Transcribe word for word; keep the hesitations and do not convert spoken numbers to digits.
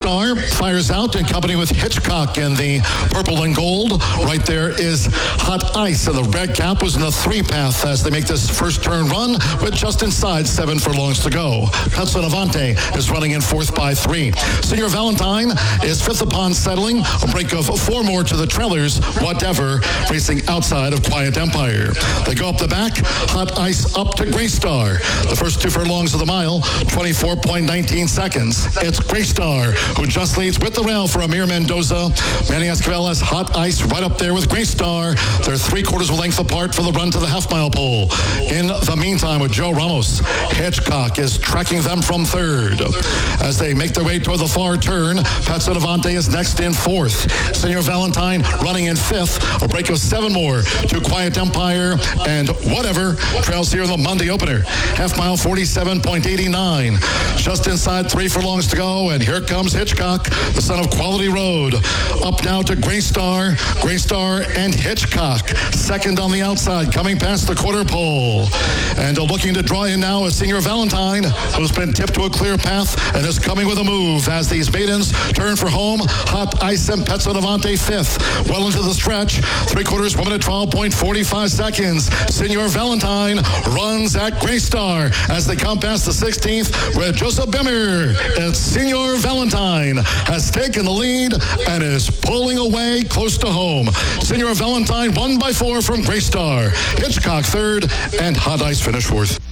Star fires out in company with Hitchcock in the purple and gold. Right there is Hot Ice, and the red cap was in the three path as they make this first turn run, but just inside seven furlongs to go. Hudson Avante is running in fourth by three. Senior Valentine is fifth upon settling. A break of four more to the trailers, Whatever, racing outside of Quiet Empire. They go up the back. Hot Ice up to Gray Star. The first two furlongs of the mile, twenty-four point one nine seconds. It's Gray Star who just leads with the rail for Amir Mendoza. Manny Esquivel has Hot Ice right up there with Gray Star. They're three quarters of a length apart for the run to the half mile pole. In the meantime, with Joe Ramos, Hitchcock is tracking them from third. As they make their way toward the far turn, Patson Avante is next in fourth. Senior Valentine running in fifth. A break of seven more to Quiet Empire, and Whatever trails here in the Monday opener. Half mile forty-seven point eight nine. Just inside three furlongs to go, and here comes Hitchcock, the son of Quality Road. Up now to Gray Star. Gray Star and Hitchcock. Second on the outside, coming past the quarter pole. And uh, looking to draw in now is Senior Valentine, who's been tipped to a clear path and is coming with a move as these maidens turn for home. Hot Ice and Patson Avante fifth. Well into the stretch. Three quarters, one minute twelve point four five seconds. Senior Valentine runs at Gray Star as they come past the sixteenth with Joseph Bimmer. And Senior Valentine has taken the lead and is pulling away close to home. Senior Valentine won by four from Gray Star. Hitchcock third, and Hot Ice finished fourth.